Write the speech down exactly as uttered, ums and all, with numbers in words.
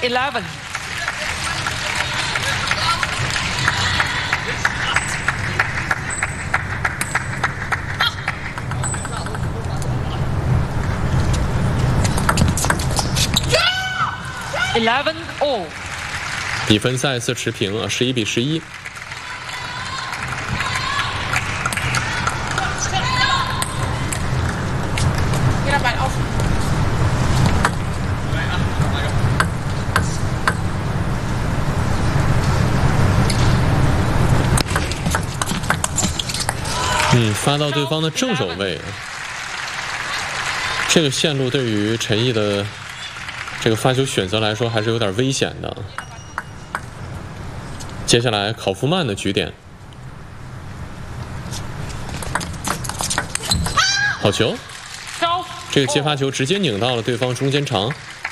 eleven. Eleven all. 比分再次持平啊，十一比十一。嗯，发到对方的正手位，这个线路对于陈毅的这个发球选择来说还是有点危险的。接下来考夫曼的局点，好球！这个接发球直接拧到了对方中间长。